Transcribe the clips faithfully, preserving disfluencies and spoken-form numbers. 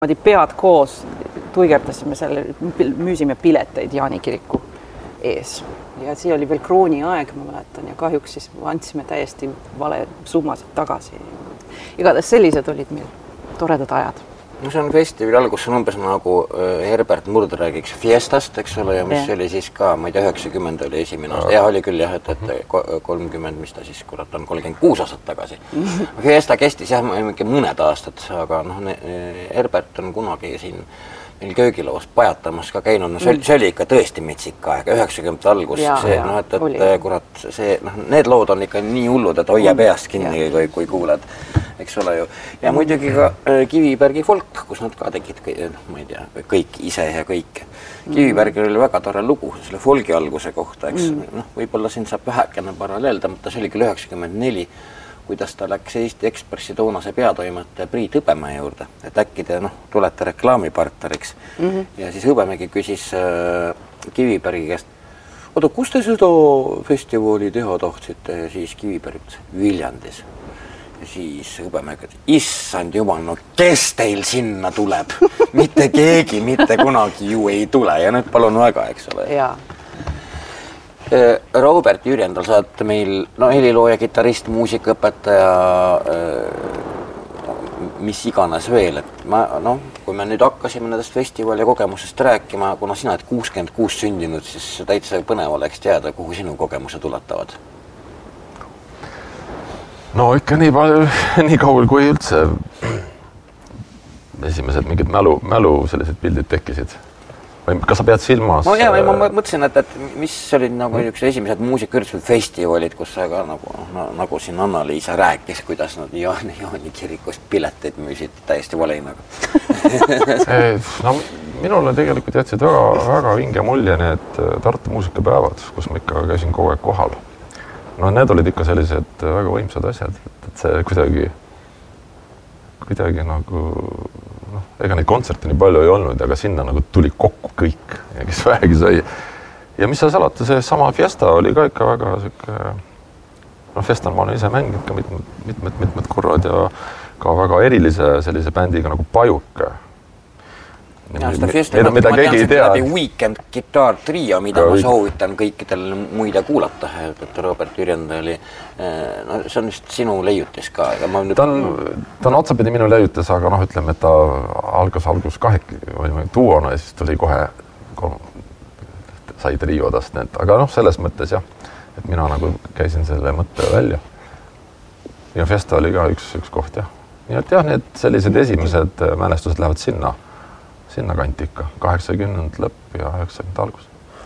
pead koos tuigertasime selle, müüsime pileteid Jaani kiriku ees. Ja see oli veel krooni aeg, ma mäletan, ja kahjuks siis andsime täiesti vale summasid tagasi. Igatahes sellised olid meil toredad ajad. No see on festivali algus, see on umbes nagu Herbert Murd räägiks Fiestast, eks ole, ja mis ja. Oli siis ka, ma ei tea, üheksakümmend oli esimene aasta. Ja oli küll jah, et, et kolmkümmend, mis ta siis, kurat, on kolmkümmend kuus aastat tagasi. Fiesta kestis jah, mõned aastad, aga noh, Herbert on kunagi siin meil köögilavas pajatamas ka käinud, no see, see oli ikka tõesti metsik aeg, üheksakümmend algus, ja, see, ja, no, et, et oli. Kurat, see, noh, need lood on ikka nii hullud, et hoia peast kinni, kui, kui kuuled, eks ole ju. Ja muidugi ka Kivibergi folk, kus nad ka tegid, ma ei tea, kõik ise ja kõik. Kivibergil oli väga tore lugu selle folgi alguse kohta, eks, mm. noh, võib-olla siin saab vähekene paralleelda, mutta see oli küll üheksakümmend neli, kuidas ta läks Eesti Ekspressi toonase peatoimetaja Priit Hõbemäe juurde, et äkki te noh, tulete reklaamipartneriks. Mm-hmm. Ja siis Hõbemägi küsis äh, Kivibergi käest, oota, kus te seda festivali teha tahtsite? Ja siis Kiviberg Viljandis. Ja siis Hõbemägi, issand jumal, no kes teil sinna tuleb? Mitte keegi, mitte kunagi ju ei tule ja nüüd palun väga, eks ole. Jaa. Robert Jürjendal saad meil, no helilooja, kitarrist, muusikaõpetaja, mis iganes veel, et ma, noh, kui me nüüd hakkasime nendest festivali kogemusest rääkima, kuna sina oled kuuskümmend kuus sündinud, siis täitsa põnev oleks teada, kuhu sinu kogemused ulatavad. No ikka nii palju, nii kaugel kui üldse esimesed mingid mälu, mälu sellised pildid tekkisid. Või kas sa pead silmas? No jah, ma mõtlesin, et, et mis olid nagu mm. üks esimesed muusikaüritused festivalid, kus sa ka nagu, no, nagu siin Anna-Liisa rääkis, kuidas nad Jaani, Jaani kirikust pileteid müüsid täiesti valinaga. No minule tegelikult jätsid väga, väga vinge mulje need Tartu muusikapäevad, kus ma ikka käisin kogu aeg kohal. No need olid ikka sellised väga võimsad asjad, et see kuidagi, kuidagi nagu... noh, ega neid kontserte nii palju ei olnud, aga sinna nagu tuli kokku kõik, ja kes vähegi sai. Ja mis sa salata, see sama Fiesta oli ka ikka väga siuke, no Fiesta ma olen ise mänginud ka mitmed, mitmed, mitmed korrad ja ka väga erilise sellise bändiga nagu Pajuke. Ja seda Fiesta, ma tean seda läbi Weekend Guitar Trio, mida ma soovitan kõikidel muide kuulata, et Robert Jürjenda oli, no see on vist sinu leiutis ka. Ma nüüd... ta, on, ta on otsapidi minu leiutis, aga noh, ütleme, et ta algas algus kahek, olime tuuona ja siis tuli kohe, kolm, sai triodast need, aga noh, selles mõttes jah, et mina nagu käisin selle mõtte välja. Ja Fiesta oli ka üks, üks koht jah. Nii et jah, need sellised esimesed mälestused lähevad sinna. Sinna kanti ikka, kaheksakümmend lõpp ja üheksakümmend algus.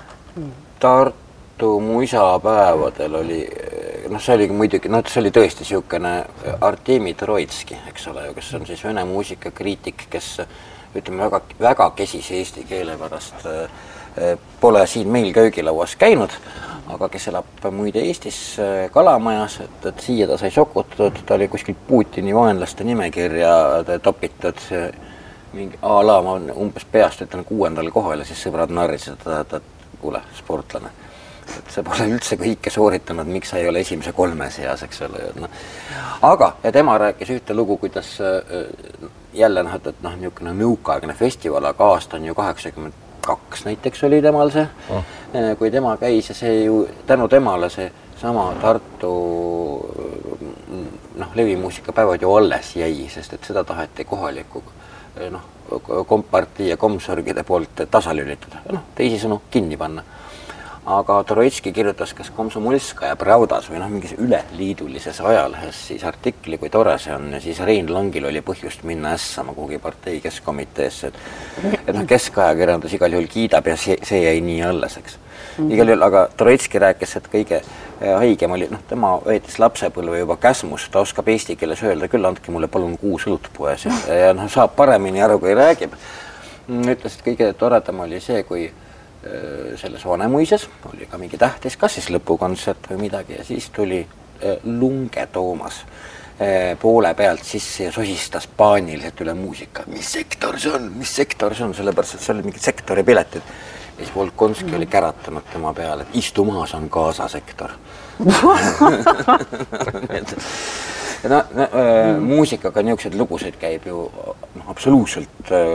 Tartu muisapäevadel oli, noh see oli muidugi, noh see oli tõesti siukene Artemi Troitski, eks ole, kes on siis vene muusikakriitik, kes ütleme väga, väga kesis eesti keele pärast pole siin meil köögilauas käinud, aga kes elab muide Eestis Kalamajas, et, et siia ta sai sokutud, ta oli kuskil Putini vaenlaste nimekirja topitud mingi a la ma umbes peast ütlen kuuendal kohal ja siis sõbrad narrisid, et, et kuule, sportlane. Et see pole üldse kõike sooritanud, miks sa ei ole esimese kolme seas, eks ole. No. Aga, ja tema rääkis ühte lugu, kuidas jälle noh, et, et noh, niisugune nõukaaegne festival, aga aasta on ju kaheksakümmend kaks näiteks oli temal see, oh. kui tema käis ja see ju tänu temale see sama Tartu noh, levimuusikapäevad ju alles jäi, sest et seda taheti kohaliku noh, kompartii ja komsorgide poolt tasalülitada, noh, teisisõnu kinni panna. Aga Troitski kirjutas kas Komsomolska ja Pravdas või noh, mingis üleliidulises ajalehes siis artikli, kui tore see on, ja siis Rein Langil oli põhjust minna ässama kuhugi partei keskkomiteesse, et, et noh, keskajakirjandus igal juhul kiidab ja see, see jäi nii alles, eks. Igal juhul, aga Troitski rääkis, et kõige haigem oli, noh, tema veetis lapsepõlve juba Käsmus, ta oskab eesti keeles öelda, küll andke mulle palun kuus õlut poes ja, ja noh, saab paremini aru, kui räägib. Ütles, et kõige toredam oli see, kui selles Vanemuises oli ka mingi tähtis, kas siis lõpukontsert või midagi ja siis tuli Lunge Toomas poole pealt sisse ja sosistas paaniliselt üle muusika. Mis sektor see on? Mis sektor see on? Sellepärast, et see oli mingid sektori piletid. Ja siis Volkonski mm. oli käratanud tema peale, et istu maas on Gaza sektor. no, no mm. muusikaga niisuguseid lugusid käib ju no, absoluutselt